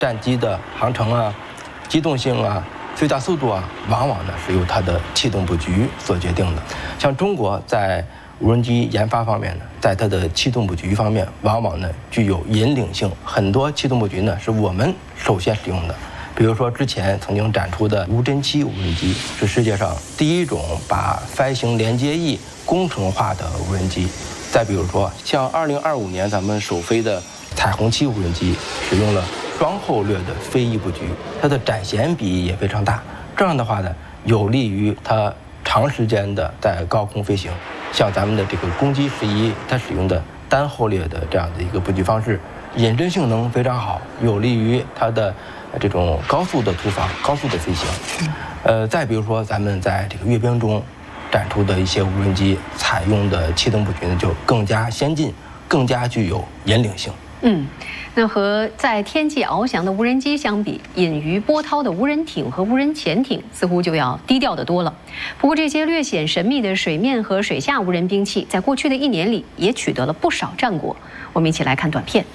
战机的航程啊、机动性啊、最大速度啊，往往呢是由它的气动布局所决定的。像中国在无人机研发方面呢，在它的气动布局方面，往往呢具有引领性。很多气动布局呢是我们首先使用的。比如说之前曾经展出的无侦七无人机，是世界上第一种把飞行连接翼工程化的无人机。再比如说，像2025年咱们首飞的彩虹七无人机，使用了双后掠的飞翼布局，它的展舷比也非常大。这样的话呢，有利于它长时间的在高空飞行。像咱们的这个攻击11，它使用的单后掠的这样的一个布局方式，隐身性能非常好，有利于它的这种高速的突防、高速的飞行。再比如说，咱们在这个阅兵中展出的一些无人机，采用的气动布局呢就更加先进，更加具有引领性。 那和在天际翱翔的无人机相比，隐于波涛的无人艇和无人潜艇似乎就要低调得多了。不过，这些略显神秘的水面和水下无人兵器，在过去的1年里也取得了不少战果。我们一起来看短片。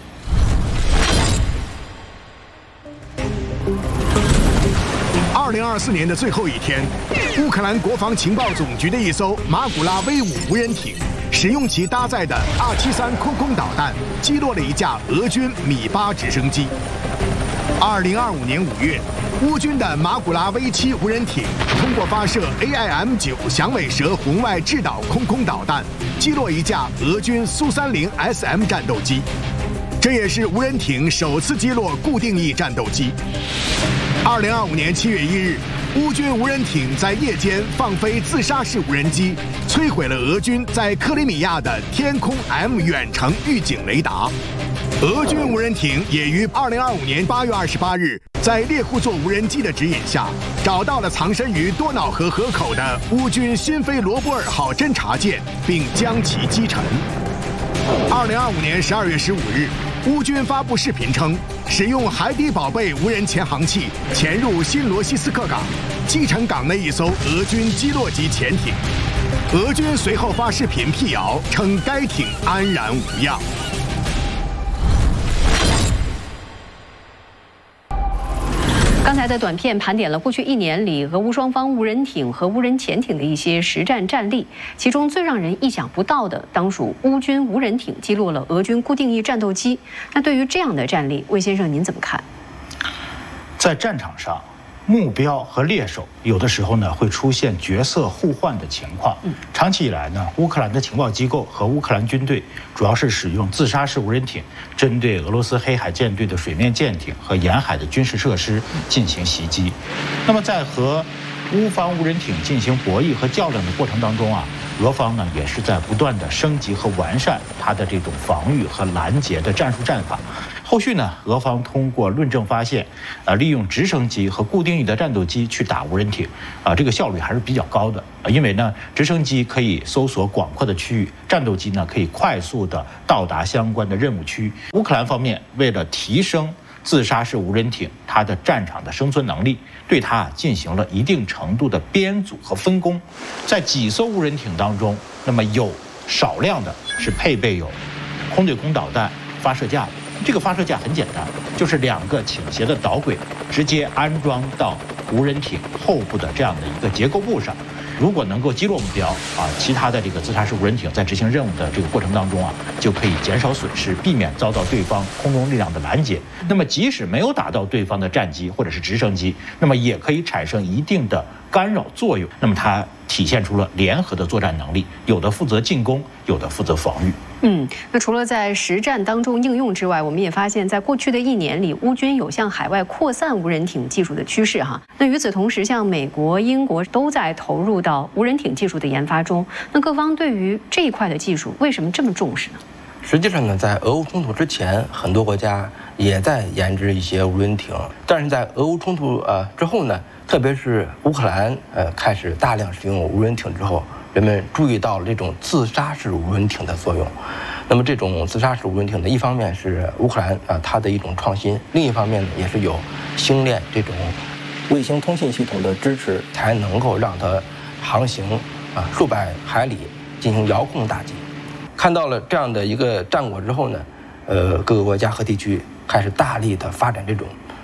2024年的最后一天，乌克兰国防情报总局的一艘马古拉 V5无人艇，使用其搭载的273空空导弹，击落了一架俄军米8直升机。2025年5月，乌军的马古拉 V7无人艇通过发射 AIM-9响尾蛇红外制导空空导弹，击落一架俄军苏30 SM 战斗机。这也是无人艇首次击落固定翼战斗机。2025年7月1日，乌军无人艇在夜间放飞自杀式无人机，摧毁了俄军在克里米亚的天空 M 远程预警雷达。俄军无人艇也于2025年8月28日，在猎户座无人机的指引下，找到了藏身于多瑙河河口的乌军新飞罗波尔号侦察舰，并将其击沉。2025年12月15日，乌军发布视频称，使用海底宝贝无人潜航器潜入新罗西斯克港，击沉港内一艘俄军基洛级潜艇。俄军随后发视频辟谣，称该艇安然无恙。 刚才的短片盘点了过去1年里俄乌双方无人艇和无人潜艇的一些实战战例，其中最让人意想不到的，当属乌军无人艇击落了俄军固定翼战斗机。那对于这样的战例，魏先生您怎么看？ 在战场上，目标和猎手有的时候呢会出现角色互换的情况。长期以来呢，乌克兰的情报机构和乌克兰军队主要是使用自杀式无人艇，针对俄罗斯黑海舰队的水面舰艇和沿海的军事设施进行袭击。那么在和乌方无人艇进行博弈和较量的过程当中啊，俄方呢也是在不断的升级和完善它的这种防御和拦截的战术战法。后续呢，俄方通过论证发现，利用直升机和固定翼的战斗机去打无人艇，这个效率还是比较高的。因为呢，直升机可以搜索广阔的区域，战斗机呢可以快速的到达相关的任务区。乌克兰方面为了提升自杀式无人艇它的战场的生存能力，对它进行了一定程度的编组和分工。在几艘无人艇当中，那么有少量的是配备有空对空导弹发射架的。这个发射架很简单，就是2个倾斜的导轨直接安装到无人艇后部的这样的一个结构部上。如果能够击落目标其他的这个自杀式无人艇在执行任务的这个过程当中就可以减少损失，避免遭到对方空中力量的拦截。那么即使没有打到对方的战机或者是直升机，那么也可以产生一定的干扰作用。那么它体现出了联合的作战能力，有的负责进攻，有的负责防御。 那除了在实战当中应用之外，我们也发现，在过去的1年里，乌军有向海外扩散无人艇技术的趋势哈。那与此同时，像美国、英国都在投入到无人艇技术的研发中。那各方对于这一块的技术为什么这么重视呢？ 实际上呢，在俄乌冲突之前，很多国家也在研制一些无人艇，但是在俄乌冲突之后呢，特别是乌克兰开始大量使用无人艇之后，人们注意到了这种自杀式无人艇的作用。那么这种自杀式无人艇呢，一方面是乌克兰它的一种创新，另一方面呢也是有星链这种卫星通信系统的支持，才能够让它航行数百海里进行遥控打击。看到了这样的一个战果之后呢，各个国家和地区开始大力的发展这种